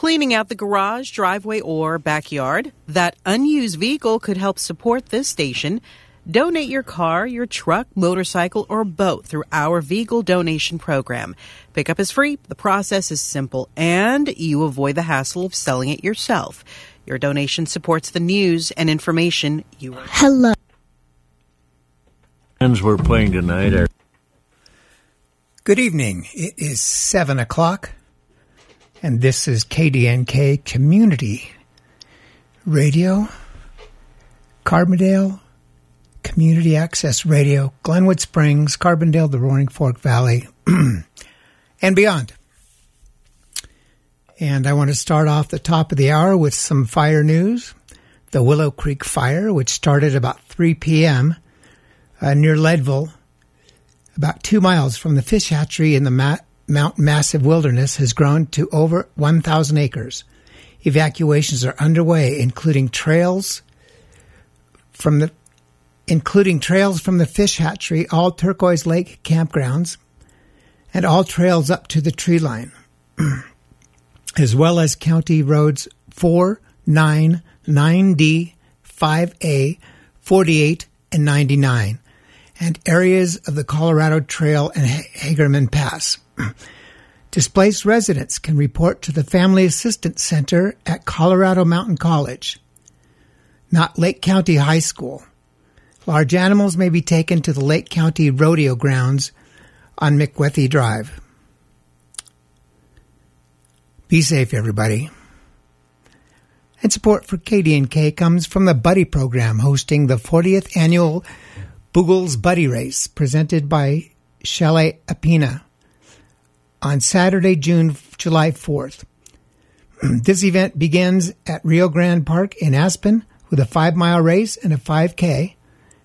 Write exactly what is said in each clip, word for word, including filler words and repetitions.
cleaning out the garage, driveway, or backyard? That unused vehicle could help support this station. Donate your car, your truck, motorcycle, or boat through our vehicle donation program. Pickup is free, the process is simple, and you avoid the hassle of selling it yourself. Your donation supports the news and information you are. Hello. We're playing tonight. Are- Good evening. It is seven o'clock, and this is K D N K Community Radio, Carbondale Community Access Radio, Glenwood Springs, Carbondale, the Roaring Fork Valley, and beyond. And I want to start off the top of the hour with some fire news. The Willow Creek Fire, which started about three p.m. Uh, near Leadville, about two miles from the fish hatchery in the Ma- Mount Massive Wilderness, has grown to over one thousand acres. Evacuations are underway, including trails from the including trails from the fish hatchery, all Turquoise Lake campgrounds, and all trails up to the tree line, as well as county roads four, nine, nine D, five A, forty-eight, and ninety-nine, and areas of the Colorado Trail and Hagerman Pass. Displaced residents can report to the Family Assistance Center at Colorado Mountain College, not Lake County High School. Large animals may be taken to the Lake County Rodeo Grounds on McWethy Drive. Be safe, everybody. And support for K D N K comes from the Buddy Program, hosting the fortieth Annual Boogles Buddy Race, presented by Chalet Apina, on Saturday, June, July fourth. This event begins at Rio Grande Park in Aspen with a five-mile race and a five K,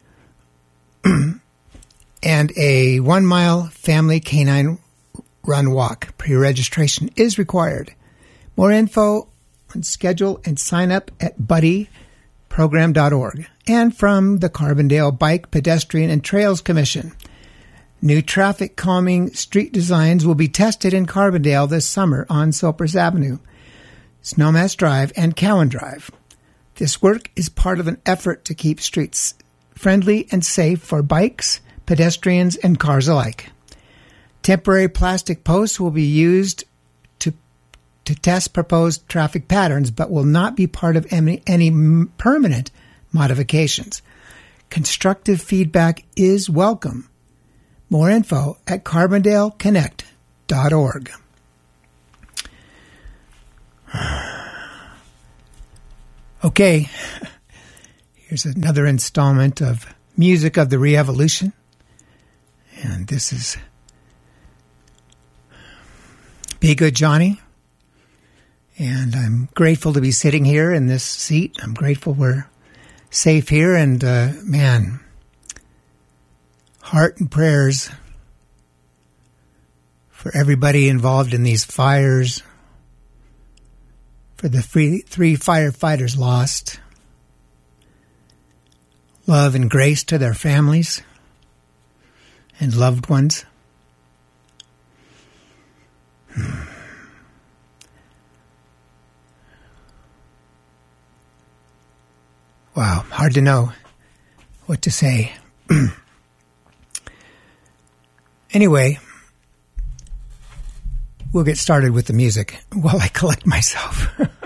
and a one-mile family canine run walk. Pre-registration is required. More info on schedule and sign up at buddy program dot org. And from the Carbondale Bike, Pedestrian, and Trails Commission, new traffic calming street designs will be tested in Carbondale this summer on Silpers Avenue, Snowmass Drive, and Cowan Drive. This work is part of an effort to keep streets friendly and safe for bikes, pedestrians, and cars alike. Temporary plastic posts will be used to to test proposed traffic patterns, but will not be part of any, any permanent modifications. Constructive feedback is welcome. More info at carbondale connect dot org. Okay, here's another installment of Music of the Re-Evolution. And this is Be Good Johnny. And I'm grateful to be sitting here in this seat. I'm grateful we're safe here. And, uh, man, heart and prayers for everybody involved in these fires, for the three, three firefighters lost. Love and grace to their families and loved ones. Wow, hard to know what to say. Anyway, we'll get started with the music while I collect myself.